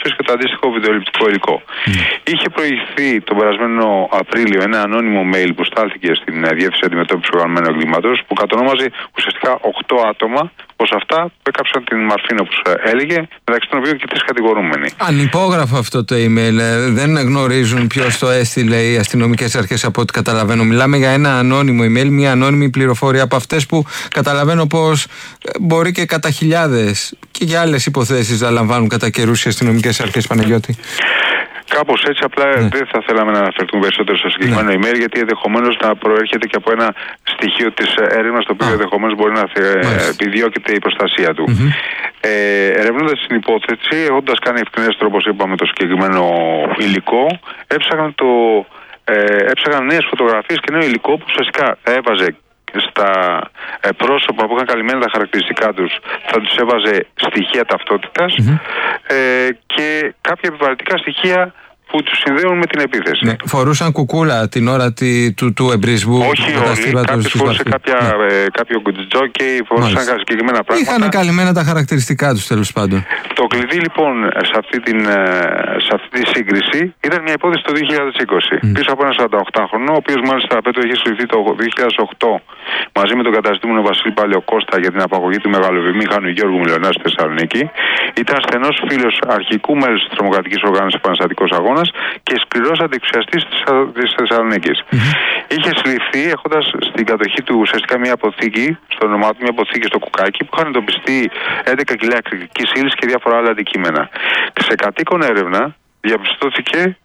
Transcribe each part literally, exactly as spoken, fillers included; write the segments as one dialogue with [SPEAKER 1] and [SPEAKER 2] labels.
[SPEAKER 1] και το αντίστοιχο βιντεοληπτικό υλικό. Mm. Είχε προηγηθεί τον περασμένο Απρίλιο ένα ανώνυμο mail που στάλθηκε στην Διεύθυνση Αντιμετώπισης Οργανωμένου Εγκλήματος, που κατονόμαζε ουσιαστικά οκτώ άτομα πως αυτά που έκαψαν την Μαρφίνα, όπως έλεγε, μεταξύ των οποίων και τρεις κατηγορούμενοι.
[SPEAKER 2] Ανυπόγραφο αυτό το email. Δεν γνωρίζουν ποιος το έστειλε οι αστυνομικές αρχές, από ό,τι καταλαβαίνω. Μιλάμε για ένα ανώνυμο email, μια ανώνυμη πληροφορία από αυτές που καταλαβαίνω πως μπορεί και κατά χιλιάδες και για άλλες υποθέσεις να λαμβάνουν κατά καιρούς οι αστυνομικές αρχές, Παναγιώτη.
[SPEAKER 1] Κάπως έτσι, απλά ναι. δεν θα θέλαμε να αναφερθούμε περισσότερο στο συγκεκριμένο ναι. email, γιατί ενδεχομένως να προέρχεται και από ένα στοιχείο της έρευνας, το οποίο ενδεχομένως μπορεί να επιδιώκεται η προστασία του. Mm-hmm. Ε, ερευνώντας την υπόθεση, έχοντας κάνει ευκρινέστερο, όπως είπαμε, το συγκεκριμένο υλικό, έψαγαν, το, ε, έψαγαν νέες φωτογραφίες και νέο υλικό που ουσιαστικά θα έβαζε στα ε, πρόσωπα που είχαν καλυμμένα τα χαρακτηριστικά τους, θα τους έβαζε στοιχεία ταυτότητας mm-hmm. ε, και κάποια επιβαρυντικά στοιχεία που τους συνδέουν με την επίθεση.
[SPEAKER 2] Ναι, φορούσαν κουκούλα την ώρα τη, του, του εμπρισμού.
[SPEAKER 1] Όχι όλοι, κάποιος φορούσε κάποια, ναι. ε, κάποιο τζόκι, φορούσαν συγκεκριμένα πράγματα.
[SPEAKER 2] Είχαν καλυμμένα τα χαρακτηριστικά τους, τέλος πάντων.
[SPEAKER 1] Το κλειδί λοιπόν σε αυτή, την, σε αυτή τη σύγκριση ήταν μια υπόθεση το δύο χιλιάδες είκοσι. Mm. Πίσω από ένα σαρανταοκτάχρονο, ο οποίος μάλιστα Πέτρο είχε συλληφθεί το δύο χιλιάδες οκτώ μαζί με τον καταζητούμενο Βασίλη Παλαιοκώστα για την απαγωγή του μεγαλοβιομήχανου Γιώργου Μιλωνά στη Θεσσαλονίκη. Ήταν στενός φίλος αρχικού μέλους της τρομοκρατικής οργάνωσης Επαναστατικός Αγώνας και σκληρός αντιεξουσιαστής της Θεσσαλονίκης. Mm-hmm. Είχε συλληφθεί έχοντας στην κατοχή του ουσιαστικά μια αποθήκη, στο όνομά του, μια αποθήκη στο Κουκάκι, που είχαν εντοπιστεί έντεκα κιλά εκρηκτικής ύλης και διάφορα άλλα αντικείμενα. Και σε κατοίκον έρευνα διαπιστώθηκε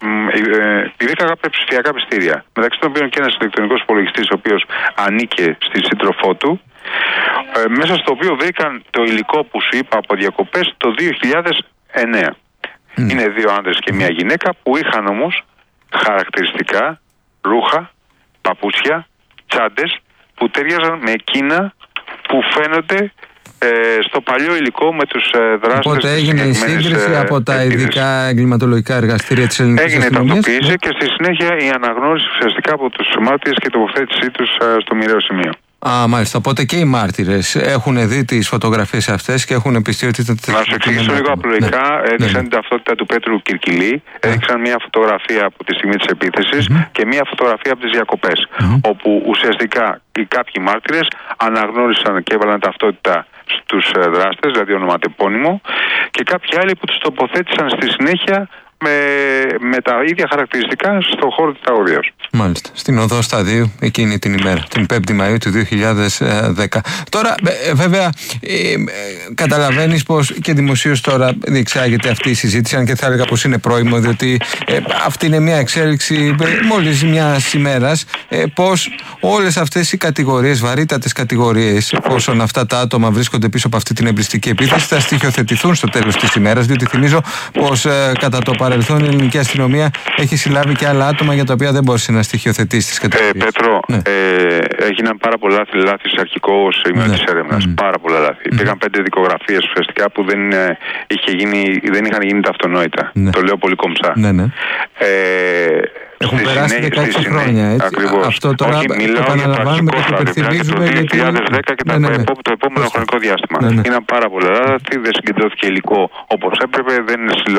[SPEAKER 1] η δέκα ψηφιακά πιστήρια, μεταξύ των οποίων και ένας ηλεκτρονικός υπολογιστής, ο οποίος ανήκε στη σύντροφό του, ε, μέσα στο οποίο βρήκαν το υλικό που σου είπα από διακοπές το δύο χιλιάδες εννέα. Mm. Είναι δύο άντρες και μια γυναίκα που είχαν όμως χαρακτηριστικά ρούχα, παπούτσια, τσάντες που ταιριάζαν με εκείνα που φαίνονται ε, στο παλιό υλικό με τους ε, δράστες.
[SPEAKER 2] Οπότε έγινε η σύγκριση ε, από τα ειδικά εγκληματολογικά εργαστήρια της ελληνικής
[SPEAKER 1] έγινε
[SPEAKER 2] αστυνομίας.
[SPEAKER 1] Έγινε η ταυτοποίηση και στη συνέχεια η αναγνώριση ουσιαστικά από τους μάρτυρες και η τοποθέτησή τους ε, στο μοιραίο σημείο.
[SPEAKER 2] Α, μάλιστα. Οπότε και οι μάρτυρες έχουν δει τις φωτογραφίες αυτές και έχουν πιστεί ότι ήταν.
[SPEAKER 1] Να σου εξηγήσω λίγο απλοϊκά. Ναι. Έδειξαν ναι. την ταυτότητα του Πέτρου Κυρκυλή, έδειξαν μια φωτογραφία από τη στιγμή της επίθεσης mm-hmm. και μια φωτογραφία από τις διακοπές. Mm-hmm. Όπου ουσιαστικά οι κάποιοι μάρτυρες αναγνώρισαν και έβαλαν ταυτότητα στους δράστες, δηλαδή ονοματεπώνυμο, και κάποιοι άλλοι που τους τοποθέτησαν στη συνέχεια με, με τα ίδια χαρακτηριστικά στον χώρο της τραγωδίας.
[SPEAKER 2] Μάλιστα. Στην οδό Σταδίου εκείνη την ημέρα, την πέμπτη Μαΐου του δύο χιλιάδες δέκα. Τώρα, βέβαια, ε, ε, καταλαβαίνεις πως και δημοσίως τώρα διεξάγεται αυτή η συζήτηση, αν και θα έλεγα πως είναι πρόημο, διότι ε, αυτή είναι μια εξέλιξη ε, μόλις μιας ημέρας, ε, πως όλες αυτές οι κατηγορίες, βαρύτατες κατηγορίες, εφόσον αυτά τα άτομα βρίσκονται πίσω από αυτή την εμπριστική επίθεση, θα στοιχειοθετηθούν στο τέλος της ημέρας, διότι θυμίζω πως ε, κατά το παρελθόν η ελληνική αστυνομία έχει συλλάβει και άλλα άτομα για τα οποία δεν μπορούσε να στοιχειοθετήσει τις κατηγορίες.
[SPEAKER 1] Ε, Πέτρο, ναι. ε, έγιναν πάρα πολλά λάθη σε αρχικό σημείο ναι. της έρευνας. Mm. Πάρα πολλά λάθη. Mm. Υπήρχαν πέντε δικογραφίες ουσιαστικά που δεν, ε, είχε γίνει, δεν είχαν γίνει τα αυτονόητα. Ναι. Το λέω πολύ κομψά. Ναι, ναι. Ε,
[SPEAKER 2] Έχουν περάσει δεκαέξι χρόνια, έτσι.
[SPEAKER 1] Ακριβώς.
[SPEAKER 2] Αυτό τώρα
[SPEAKER 1] όχι, μιλάω
[SPEAKER 2] το επαναλαμβάνουμε και το υπενθυμίζουμε.
[SPEAKER 1] Το δύο χιλιάδες δέκα και ναι, ναι, ναι. το επόμενο χρονικό διάστημα. Ναι, ναι. Είναι πάρα πολλά λάθη, δεν συγκεντρώθηκε υλικό όπως έπρεπε, δεν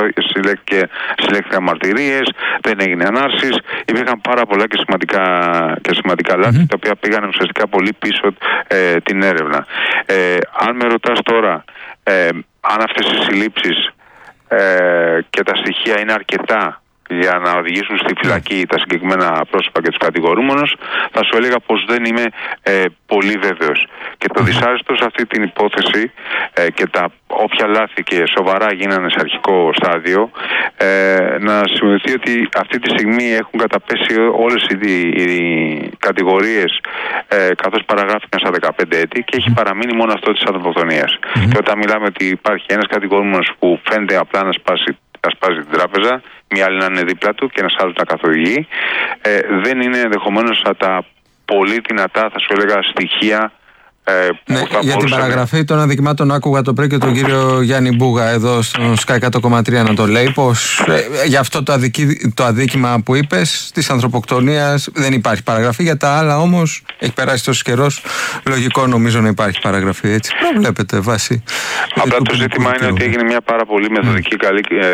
[SPEAKER 1] συλλέχθηκαν μαρτυρίες, δεν έγινε ανάρσεις. Υπήρχαν πάρα πολλά και σημαντικά, και σημαντικά λάθη, mm-hmm. τα οποία πήγαν ουσιαστικά πολύ πίσω ε, την έρευνα. Ε, αν με ρωτάς τώρα, ε, αν αυτές οι συλλήψεις ε, και τα στοιχεία είναι αρκετά για να οδηγήσουν στη φυλακή τα συγκεκριμένα πρόσωπα και τους κατηγορούμενους, θα σου έλεγα πως δεν είμαι ε, πολύ βέβαιος. Και το δυσάρεστο σε αυτή την υπόθεση ε, και τα όποια λάθη και σοβαρά γίνανε σε αρχικό στάδιο, ε, να σημειωθεί ότι αυτή τη στιγμή έχουν καταπέσει όλες οι, οι κατηγορίες ε, καθώς παραγράφηκαν στα δεκαπέντε έτη και έχει παραμείνει μόνο αυτό της ανθρωποκτονίας. Mm-hmm. Και όταν μιλάμε ότι υπάρχει ένας κατηγορούμενος που φαίνεται απλά να σπάσει να σπάζει την τράπεζα, μια άλλη να είναι δίπλα του και ένας άλλος να καθοδηγεί, ε, δεν είναι ενδεχομένως τα πολύ δυνατά, θα σου έλεγα, στοιχεία. Ε,
[SPEAKER 2] ναι, για την παραγραφή των αδικημάτων άκουγα το πριν και τον κύριο Γιάννη Μπούγα εδώ στο Sky εκατό κόμμα τρία να το λέει, πως ε, για αυτό το, αδικη, το αδίκημα που είπες της ανθρωποκτονίας δεν υπάρχει παραγραφή, για τα άλλα όμως έχει περάσει τόσο καιρός, λογικό νομίζω να υπάρχει παραγραφή, έτσι προβλέπετε βάσει.
[SPEAKER 1] Απλά το ζήτημα είναι ότι έγινε μια πάρα πολύ μεθοδική mm. καλή